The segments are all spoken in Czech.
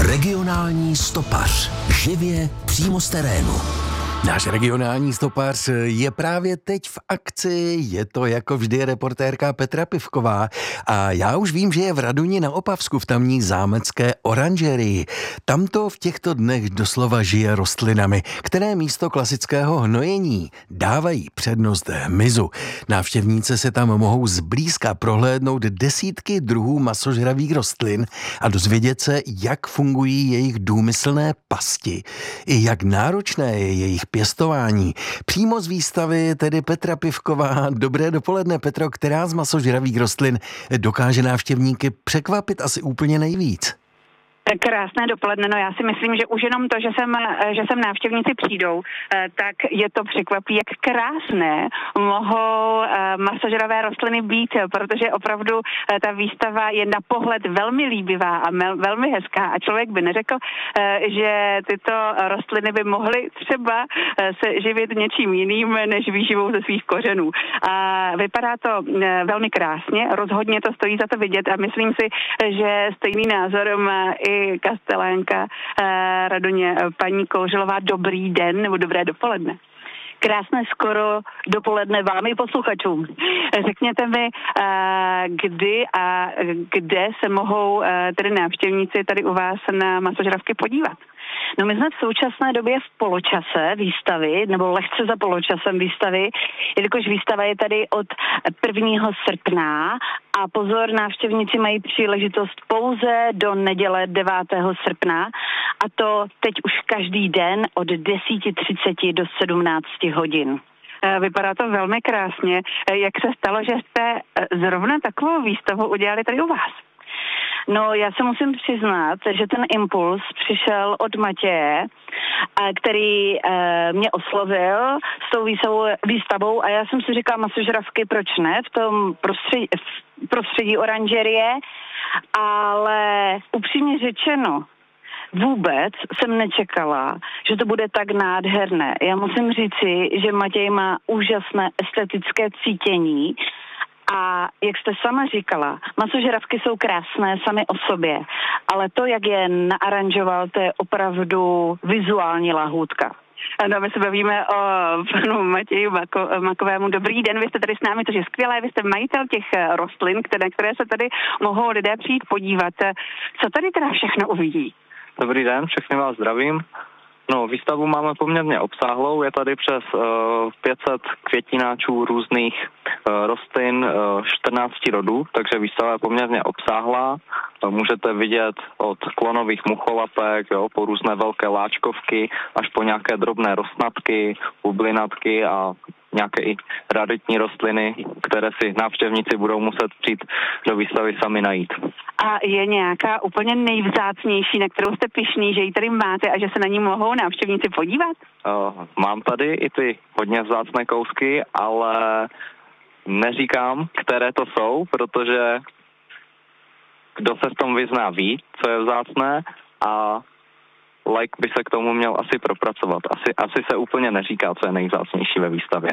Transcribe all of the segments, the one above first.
Regionální stopař. Živě přímo z terénu. Náš regionální stopař je právě teď v akci, je to jako vždy reportérka Petra Pivková a já už vím, že je v Raduni na Opavsku v tamní zámecké oranžerii. Tamto v těchto dnech doslova žije rostlinami, které místo klasického hnojení dávají přednost hmyzu. Návštěvníci se tam mohou zblízka prohlédnout desítky druhů masožravých rostlin a dozvědět se, jak fungují jejich důmyslné pasti i jak náročné je jejich pěstování. Přímo z výstavy tedy Petra Pivková. Dobré dopoledne, Petro. Která z masožravých rostlin dokáže návštěvníky překvapit asi úplně nejvíc? Krásné dopoledne. No já si myslím, že už jenom to, že sem návštěvníci přijdou, tak je to překvapí, jak krásné mohou masožravé rostliny být, protože opravdu ta výstava je na pohled velmi líbivá a velmi hezká a člověk by neřekl, že tyto rostliny by mohly třeba se živit něčím jiným než výživou ze svých kořenů. A vypadá to velmi krásně, rozhodně to stojí za to vidět a myslím si, že stejný názor má i kastelánka Radoně, paní Kouřilová. Dobrý den nebo dobré dopoledne. Krásné skoro dopoledne vám i posluchačům. Řekněte mi, kdy a kde se mohou tedy návštěvníci tady u vás na masožravky podívat? No my jsme v současné době v poločase výstavy, nebo lehce za poločasem výstavy, jelikož výstava je tady od 1. srpna a pozor, návštěvníci mají příležitost pouze do neděle 9. srpna a to teď už každý den od 10:30 do 17 hodin. Vypadá to velmi krásně. Jak se stalo, že jste zrovna takovou výstavu udělali tady u vás? No, já se musím přiznat, že ten impuls přišel od Matěje, který mě oslovil s tou výstavou a já jsem si říkala, masožravky, proč ne, v tom prostředí oranžerie, ale upřímně řečeno, vůbec jsem nečekala, že to bude tak nádherné. Já musím říci, že Matěj má úžasné estetické cítění a jak jste sama říkala, masožravky jsou krásné sami o sobě, ale to, jak je naaranžoval, to je opravdu vizuální lahůdka. Ano, my se bavíme o panu Matěji Makovému. Dobrý den, vy jste tady s námi, což je skvělé, vy jste majitel těch rostlin, které se tady mohou lidé přijít podívat. Co tady teda všechno uvidí? Dobrý den, všechny vás zdravím. No, výstavu máme poměrně obsáhlou, je tady přes 500 květináčů různých rostlin 14 rodů, takže výstava je poměrně obsáhlá. Můžete vidět od klonových mucholapek, po různé velké láčkovky, až po nějaké drobné rostnatky, bublinatky a nějaké i raritní rostliny, které si návštěvníci budou muset přijít do výstavy sami najít. A je nějaká úplně nejvzácnější, na kterou jste pyšný, že ji tady máte a že se na ní mohou návštěvníci podívat? Mám tady i ty hodně vzácné kousky, ale neříkám, které to jsou, protože kdo se v tom vyzná ví, co je vzácné a like by se k tomu měl asi propracovat. Asi se úplně neříká, co je nejvzácnější ve výstavě.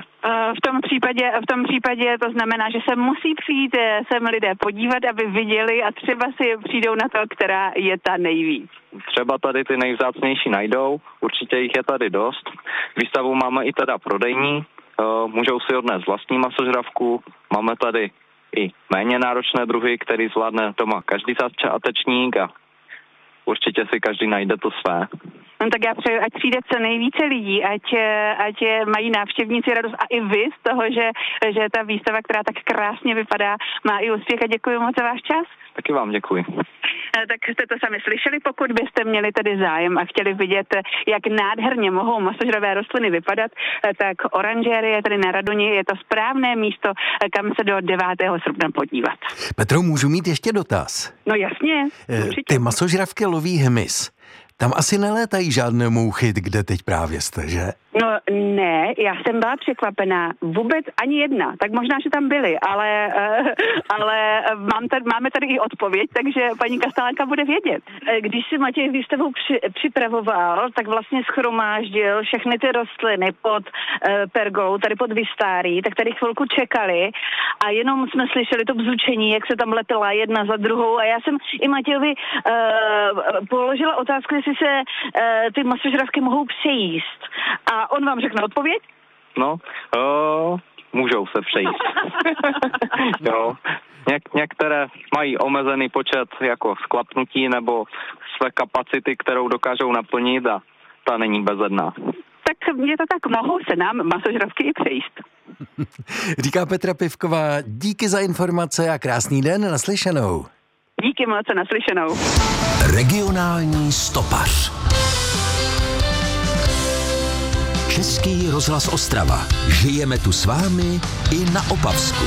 V tom případě to znamená, že se musí přijít sem lidé podívat, aby viděli a třeba si přijdou na to, která je ta nejvíc. Třeba tady ty nejvzácnější najdou, určitě jich je tady dost. Výstavu máme i teda prodejní, můžou si odnést vlastní masožravku, máme tady i méně náročné druhy, který zvládne doma každý začátečník a určitě si každý najde to své. No tak já přeju, ať přijde co nejvíce lidí, ať mají návštěvníci radost a i vy z toho, že ta výstava, která tak krásně vypadá, má i úspěch a děkuji moc za váš čas. Taky vám děkuji. Tak jste to sami slyšeli, pokud byste měli tedy zájem a chtěli vidět, jak nádherně mohou masožravé rostliny vypadat, tak oranžerie tady na Raduni je to správné místo, kam se do 9. srpna podívat. Petro, můžu mít ještě dotaz? No jasně, určitě. Ty masožravky loví hmyz. Tam asi nelétají žádné mouchy, kde teď právě jste, že? No ne, já jsem byla překvapená. Vůbec ani jedna. Tak možná, že tam byly, ale máme tady i odpověď, takže paní Kastelánka bude vědět. Když si Matěj výstavu připravoval, tak vlastně shromáždil všechny ty rostliny pod pergolou, tady pod Vistárí, tak tady chvilku čekali a jenom jsme slyšeli to bzučení, jak se tam lepila jedna za druhou a já jsem i Matějovi položila otázku, jestli se ty masožravky mohou přejíst. A on vám řekne odpověď? No, můžou se přejíst. Jo. Některé mají omezený počet jako sklapnutí nebo své kapacity, kterou dokážou naplnit a ta není bezedná. Tak je to tak, mohou se nám masožravky i přejíst. Říká Petra Pivková, díky za informace a krásný den, naslyšenou. Díky moc, naslyšenou. Regionální stopař. Český rozhlas Ostrava. Žijeme tu s vámi i na Opavsku.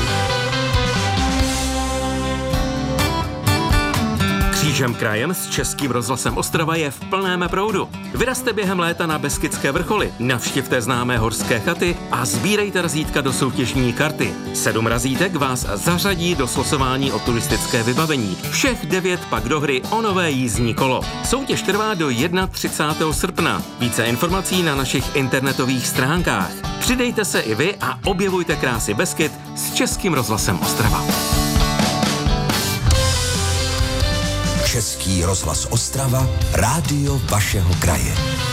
Křížem krajem s Českým rozhlasem Ostrava je v plném proudu. Vyrazte během léta na Beskydské vrcholy, navštivte známé horské chaty a sbírejte razítka do soutěžní karty. 7 razítek vás zařadí do slosování o turistické vybavení. Všech 9 pak do hry o nové jízdní kolo. Soutěž trvá do 31. srpna. Více informací na našich internetových stránkách. Přidejte se i vy a objevujte krásy Beskyd s Českým rozhlasem Ostrava. Český rozhlas Ostrava, rádio vašeho kraje.